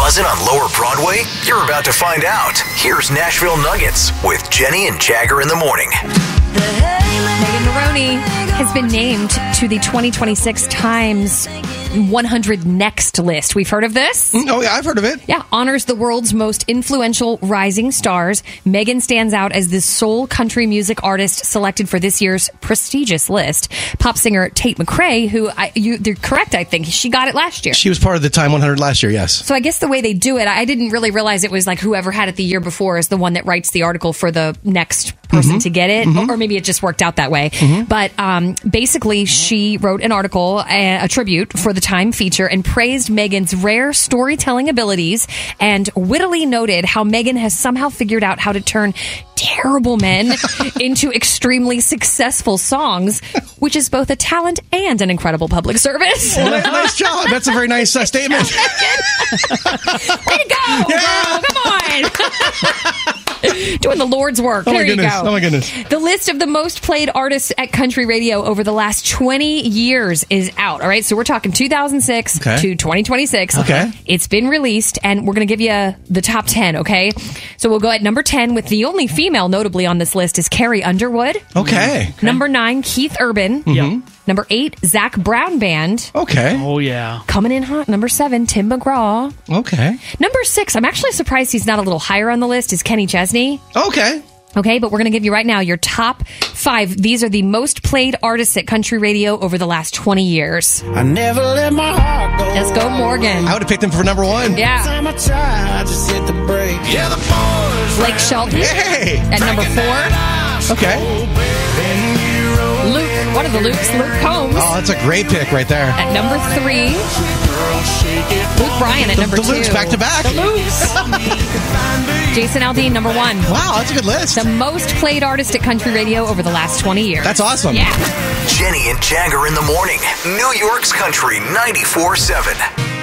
buzzing on Lower Broadway? You're about to find out. Here's Nashville Nuggets with Jenny and Jagger in the morning. Megan Maroney has been named to the 2026 Times 100 Next list. We've heard of this? Oh, yeah, I've heard of it. Yeah, honors the world's most influential rising stars. Megan stands out as the sole country music artist selected for this year's prestigious list. Pop singer Tate McRae, who they're correct, I think. She got it last year. She was part of the Time 100 last year, yes. So I guess the way they do it, I didn't really realize it was like whoever had it the year before is the one that writes the article for the next person to get it. Or maybe it just worked out that way. But basically, she wrote an article, a tribute for the Time feature, and praised Megan's rare storytelling abilities and wittily noted how Megan has somehow figured out how to turn terrible men into extremely successful songs, which is both a talent and an incredible public service. Well, nice job. That's a very nice statement. Way to go, girl. Come on. Doing the Lord's work. Oh, there you go. Oh, my goodness. The list of the most played artists at country radio over the last 20 years is out. All right. So we're talking 2006 to 2026. Okay. It's been released, and we're going to give you the top 10. Okay. So we'll go at number 10 with the only female notably on this list is Carrie Underwood. Okay. Number 9, Keith Urban. Number 8, Zach Brown Band. Okay. Oh, yeah. Coming in hot. Number 7, Tim McGraw. Okay. Number 6, I'm actually surprised he's not a little higher on the list, is Kenny Chesney. Okay. Okay, but we're going to give you right now your top 5. These are the most played artists at country radio over the last 20 years. I never let my heart go. Let's go, Morgan. I would have picked him for number 1. Yeah. Time I try, I just hit the brake. Yeah, the boys. Blake Shelton Hey. at number 4. Okay. Luke, one of the Lukes, Luke Combs Oh, that's a great pick right there. at number 3. Luke Bryan at number 2. The Lukes back to back. The Lukes. Jason Aldean, number 1. Wow, that's a good list. The most played artist at country radio over the last 20 years. That's awesome. Yeah. Jenny and Jagger in the morning. New York's Country 94.7.